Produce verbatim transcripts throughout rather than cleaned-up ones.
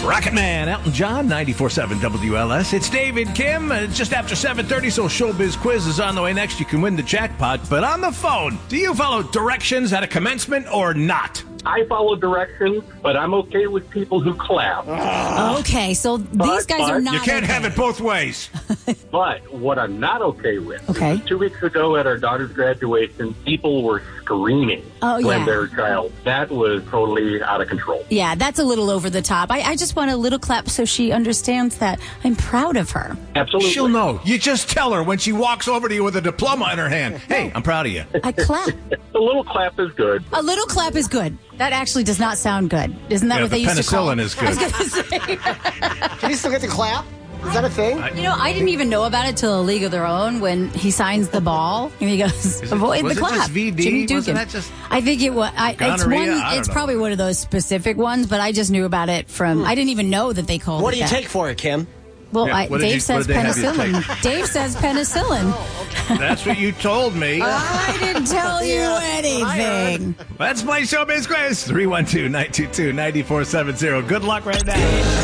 Rocket Man, Elton John, ninety-four point seven W L S. It's David Kim. It's just after seven thirty, so Showbiz Quiz is on the way next. You can win the jackpot. But on the phone, do you follow directions at a commencement or not? I follow directions, but I'm okay with people who clap. Okay, so But- these guys but- are not You can't okay. have it both ways. But what I'm not okay with, Okay. is two weeks ago at our daughter's graduation, people were screaming Oh, when yeah. they were a child. That was totally out of control. Yeah, that's a little over the top. I, I just want a little clap so she understands that I'm proud of her. Absolutely. She'll know. You just tell her when she walks over to you with a diploma in her hand, hey, I'm proud of you. I clap. A little clap is good. A little clap is good. That actually does not sound good. Isn't that Yeah, what they the used to call penicillin it? is good. I was going to say. Can you still get the clap? Is that a thing? You know, I didn't even know about it till A League of Their Own when he signs the ball and he goes, it- avoid was the it clap. just V D? Jimmy Wasn't Dugan. that just I think it was. I, it's gonorrhea? one. I don't It's know. probably one of those specific ones, but I just knew about it from. I didn't even know that they called What it do you that. take for it, Kim? Well, Yeah, I, what did Dave you- says what did they have you penicillin. Dave says penicillin. That's what you told me. I didn't tell you anything. Let's play Showbiz Quiz. three one two, nine two two, nine four seven zero. Good luck right now.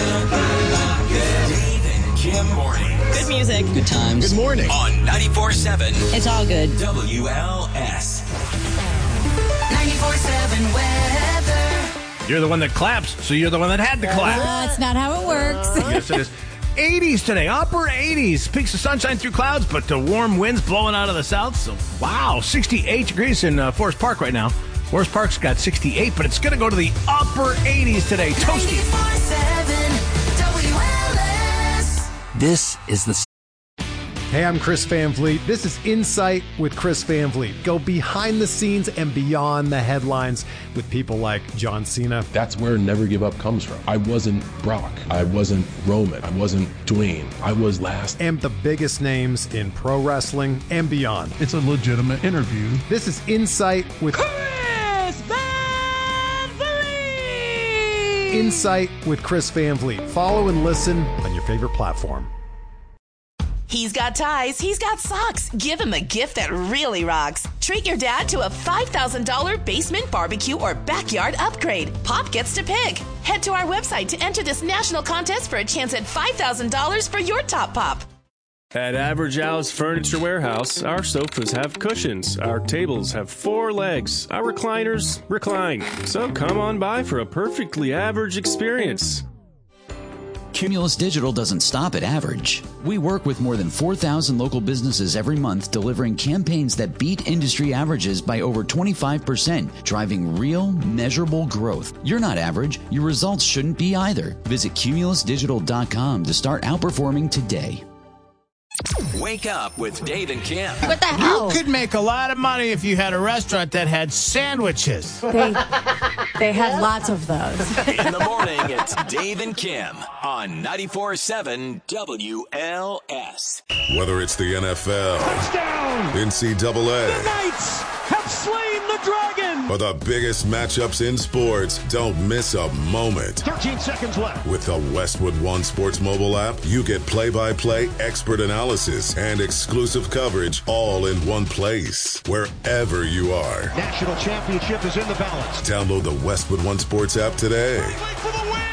Dave and Kim mornings. Good music. Good times. Good morning. On ninety-four point seven It's all good. W L S. ninety-four point seven weather. You're the one that claps, so you're the one that had to clap. That's not how it works. Yes, it is. eighties today, upper eighties. Peaks of sunshine through clouds, but the warm winds blowing out of the south. So, wow, sixty-eight degrees in uh, Forest Park right now. Forest Park's got sixty-eight, but it's going to go to the upper eighties today. Toasty. ninety-four point seven W L S. This is the Hey, I'm Chris Van Vliet. This is Insight with Chris Van Vliet. Go behind the scenes and beyond the headlines with people like John Cena. That's where Never Give Up comes from. I wasn't Brock. I wasn't Roman. I wasn't Dwayne. I was last. And the biggest names in pro wrestling and beyond. It's a legitimate interview. This is Insight with Chris Van Vliet! Insight with Chris Van Vliet. Follow and listen on your favorite platform. He's got ties. He's got socks. Give him a gift that really rocks. Treat your dad to a five thousand dollars basement barbecue or backyard upgrade. Pop gets to pick. Head to our website to enter this national contest for a chance at five thousand dollars for your top pop. At Average Al's Furniture Warehouse, our sofas have cushions, our tables have four legs, our recliners recline. So come on by for a perfectly average experience. Cumulus Digital doesn't stop at average. We work with more than four thousand local businesses every month, delivering campaigns that beat industry averages by over twenty-five percent, driving real, measurable growth. You're not average. Your results shouldn't be either. Visit cumulus digital dot com to start outperforming today. Wake Up with Dave and Kim. What the hell? You could make a lot of money if you had a restaurant that had sandwiches. They, they had lots of those. In the morning, it's Dave and Kim on ninety-four point seven W L S. Whether it's the N F L, Touchdown! N C double A, The Knights have slain the dragon! or the biggest matchups in sports, don't miss a moment. thirteen seconds left. With the Westwood One Sports mobile app, you get play-by-play expert analysis and exclusive coverage all in one place, wherever you are. National championship is in the balance. Download the Westwood One Sports app today. For the win!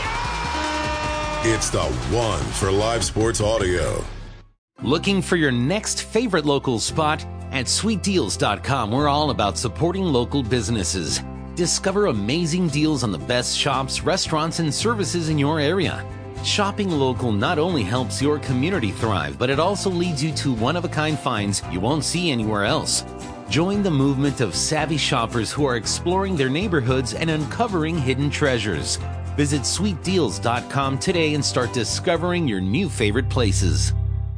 It's the one for live sports audio. Looking for your next favorite local spot? At sweet deals dot com, we're all about supporting local businesses. Discover amazing deals on the best shops, restaurants, and services in your area. Shopping local not only helps your community thrive, but it also leads you to one-of-a-kind finds you won't see anywhere else. Join the movement of savvy shoppers who are exploring their neighborhoods and uncovering hidden treasures. Visit sweet deals dot com today and start discovering your new favorite places.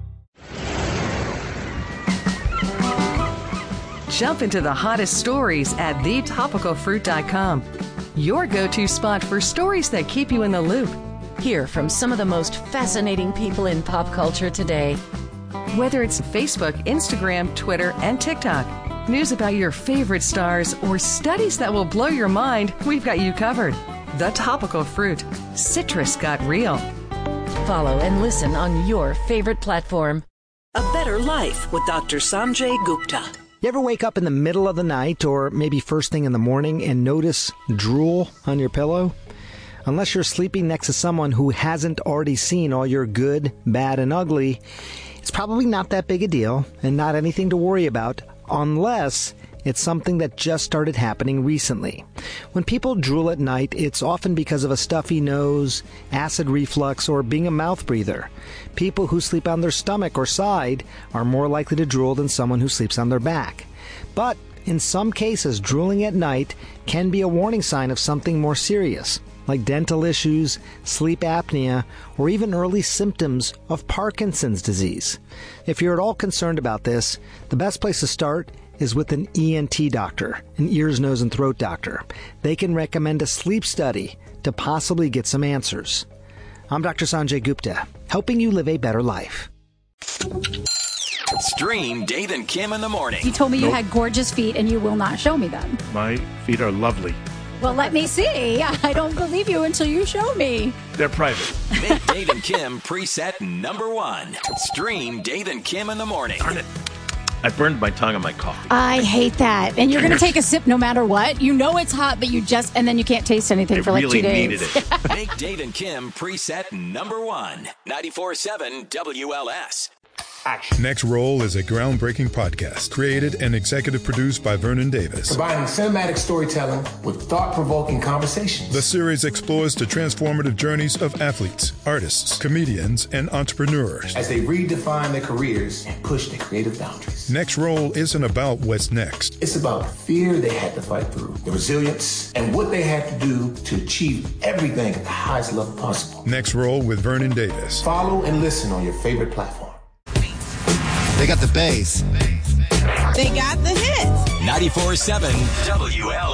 Jump into the hottest stories at the topical fruit dot com. Your go-to spot for stories that keep you in the loop. Hear from some of the most fascinating people in pop culture today. Whether it's Facebook, Instagram, Twitter, and TikTok, news about your favorite stars, or studies that will blow your mind, we've got you covered. The Topical Fruit. Citrus got real. Follow and listen on your favorite platform. A Better Life with Doctor Sanjay Gupta. You ever wake up in the middle of the night or maybe first thing in the morning and notice drool on your pillow? Unless you're sleeping next to someone who hasn't already seen all your good, bad, and ugly, it's probably not that big a deal and not anything to worry about unless it's something that just started happening recently. When people drool at night, it's often because of a stuffy nose, acid reflux, or being a mouth breather. People who sleep on their stomach or side are more likely to drool than someone who sleeps on their back. But in some cases, drooling at night can be a warning sign of something more serious, like dental issues, sleep apnea, or even early symptoms of Parkinson's disease. If you're at all concerned about this, the best place to start is with an E N T doctor, an ears, nose, and throat doctor. They can recommend a sleep study to possibly get some answers. I'm Doctor Sanjay Gupta, helping you live a better life. Stream Dave and Kim in the morning. You told me you Nope. had gorgeous feet and you will not show me them. My feet are lovely. Well, let me see. I don't believe you until you show me. They're private. Make Dave and Kim preset number one. Stream Dave and Kim in the morning. Darn it. I burned my tongue on my coffee. I hate that. And you're going to take a sip no matter what. You know it's hot, but you just, and then you can't taste anything I for like really two days. needed it. Make Dave and Kim preset number one. ninety-four point seven W L S. Next Roll is a groundbreaking podcast created and executive produced by Vernon Davis. Combining cinematic storytelling with thought-provoking conversations. The series explores the transformative journeys of athletes, artists, comedians, and entrepreneurs as they redefine their careers and push their creative boundaries. Next Roll isn't about what's next. It's about the fear they had to fight through, the resilience, and what they had to do to achieve everything at the highest level possible. Next Roll with Vernon Davis. Follow and listen on your favorite platform. They got the bass. They got the hits. ninety-four point seven W L S.